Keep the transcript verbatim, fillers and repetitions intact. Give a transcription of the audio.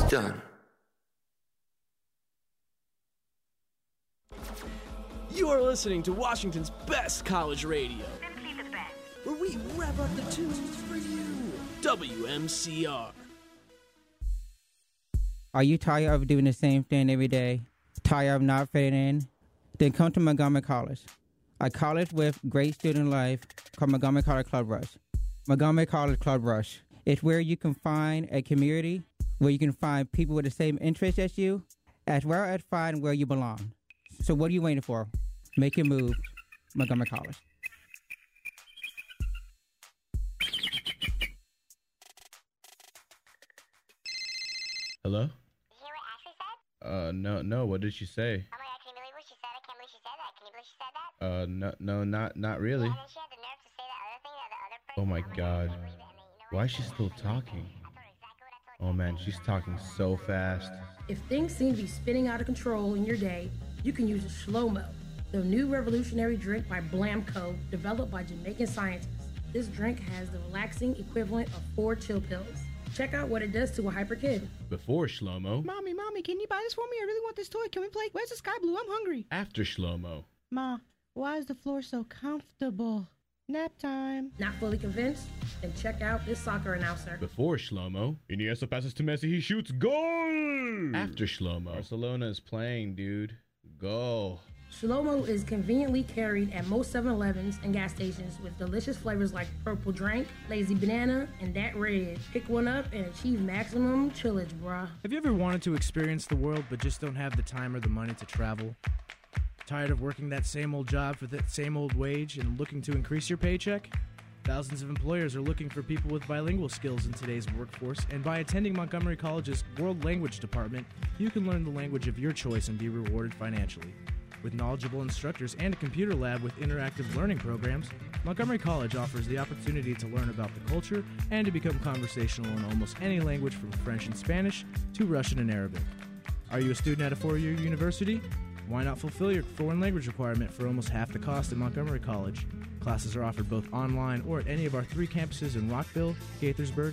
done. You are listening to Washington's best college radio. Simply the best. Where we rev up the tunes for you. W M C R. Are you tired of doing the same thing every day? Tired of not fitting in? Then come to Montgomery College, a college with great student life called Montgomery College Club Rush. Montgomery College Club Rush. It's where you can find a community, where you can find people with the same interests as you, as well as find where you belong. So what are you waiting for? Make your move, Montgomery College. Hello? Did you hear what Ashley said? Uh, no, no. What did she say? Oh my god, can you believe what she said? I can't believe she said that. Can you believe she said that? Uh, no, no, not, not really. Yeah, and then she had the nerve to say that other thing that the other person. Oh my God. I can't believe it. And then, you know Why what? is she still talking? I told her exactly what I told Oh man, she's talking so fast. If things seem to be spinning out of control in your day, you can use a Shlomo, the new revolutionary drink by Blamco, developed by Jamaican scientists. This drink has the relaxing equivalent of four chill pills. Check out what it does to a hyper kid. Before Shlomo, Mommy, Mommy, can you buy this for me? I really want this toy. Can we play? Where's the sky blue? I'm hungry. after Shlomo. Ma, why is the floor so comfortable? Nap time. Not fully convinced? Then check out this soccer announcer. Before Shlomo, Iniesta passes to Messi, he shoots, goal! After Shlomo, Barcelona is playing, dude. Goal. Shlomo is conveniently carried at most seven elevens and gas stations with delicious flavors like purple drink, lazy banana, and that red. Pick one up and achieve maximum chillage, bruh. Have you ever wanted to experience the world but just don't have the time or the money to travel? Tired of working that same old job for that same old wage and looking to increase your paycheck? Thousands of employers are looking for people with bilingual skills in today's workforce, and by attending Montgomery College's World Language Department, you can learn the language of your choice and be rewarded financially. With knowledgeable instructors and a computer lab with interactive learning programs, Montgomery College offers the opportunity to learn about the culture and to become conversational in almost any language from French and Spanish to Russian and Arabic. Are you a student at a four-year university? Why not fulfill your foreign language requirement for almost half the cost at Montgomery College? Classes are offered both online or at any of our three campuses in Rockville, Gaithersburg,